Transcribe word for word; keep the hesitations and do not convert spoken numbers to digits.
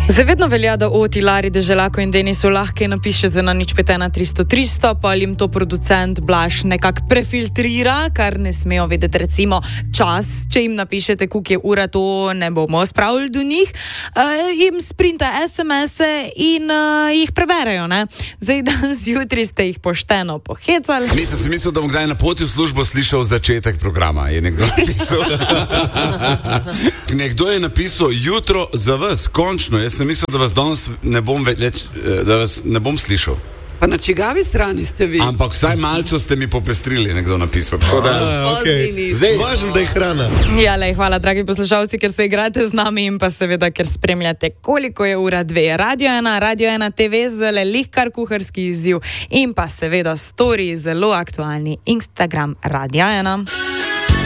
Zavedno velja, da Oti, Lari, Deželako in Denisu lahko napišete na nič pet ena tristo tristo, pa jim to producent Blaž nekako prefiltrira, kar ne smejo vedeti recimo čas. Če jim napišete, koliko je ura, to ne bomo spravili do njih. Uh, jim sprinta es em es-e in uh, jih preberejo, ne? Zdaj danes jutri ste jih pošteno pohecali. Nisem si mislil, da bom kdaj na poti v službo slišal začetek programa. Je nekdo napisal? Nekdo je napisal jutro za vas, končno. Jaz sem mislil, da vas danes ne bom več, da vas ne bom slišal. Pa na čigavi strani ste vi? Ampak vsaj malco ste mi popestrili, nekdo napisal. Tako da, A, okay. Zdaj, važno, da je hrana. Ja, lej, hvala, dragi poslušalci, ker se igrate z nami in pa seveda, ker spremljate, koliko je ura dve. Radio ena, Radio ena te ve, zelo lihkar kuharski izziv in pa seveda story, zelo aktualni Instagram Radio ena.